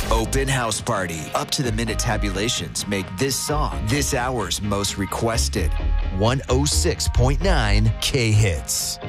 Open House Party. Up-to-the-minute tabulations make this song this hour's most requested. 106.9 K-Hits.